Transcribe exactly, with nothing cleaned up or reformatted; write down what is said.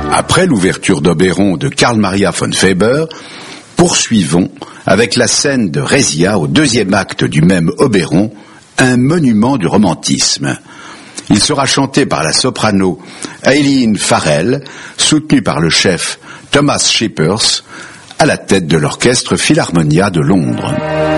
Après l'ouverture d'Oberon de Carl Maria von Weber, poursuivons avec la scène de Résia au deuxième acte du même Oberon, un monument du romantisme. Il sera chanté par la soprano Eileen Farrell, soutenue par le chef Thomas Shippers, à la tête de l'Orchestre Philharmonia de Londres.